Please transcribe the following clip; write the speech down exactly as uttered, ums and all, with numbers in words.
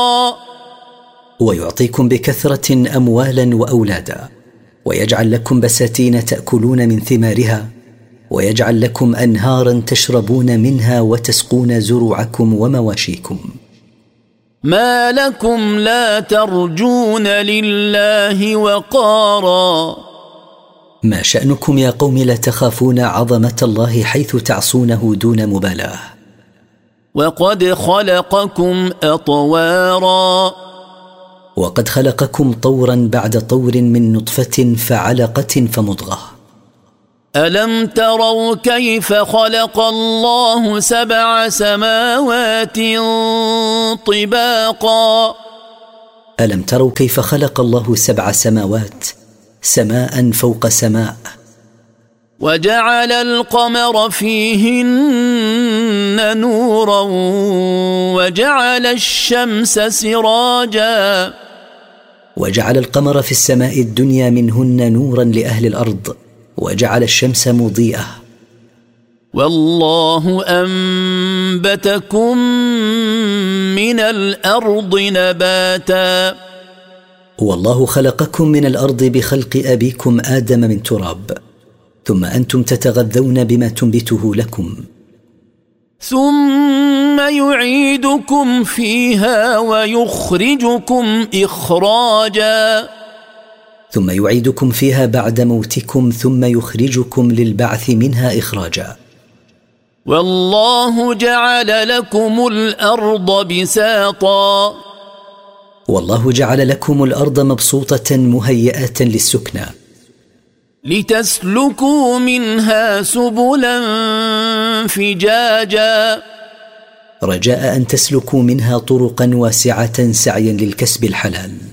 ويعطيكم بكثرة أموالا وأولادا، ويجعل لكم بساتين تأكلون من ثمارها، ويجعل لكم أنهارا تشربون منها وتسقون زروعكم ومواشيكم. ما لكم لا ترجون لله وقارا. ما شأنكم يا قوم لا تخافون عظمة الله حيث تعصونه دون مبالاة. وقد خلقكم أطوارا. وقد خلقكم طورا بعد طور من نطفة فعلقة فمضغة. ألم تروا كيف خلق الله سبع سماوات طباقا. ألم تروا كيف خلق الله سبع سماوات سماء فوق سماء. وجعل القمر فيهن نورا وجعل الشمس سراجا. وجعل القمر في السماء الدنيا منهن نورا لأهل الأرض، وجعل الشمس مضيئة. والله أنبتكم من الأرض نباتا. والله خلقكم من الأرض بخلق أبيكم آدم من تراب، ثم أنتم تتغذون بما تنبته لكم. ثم يعيدكم فيها ويخرجكم إخراجا. ثم يعيدكم فيها بعد موتكم، ثم يخرجكم للبعث منها إخراجا. والله جعل لكم الأرض بساطا. والله جعل لكم الأرض مبسوطة مهيئة للسكنى، لتسلكوا منها سبلا فجاجا. رجاء أن تسلكوا منها طرقا واسعة سعيا للكسب الحلال.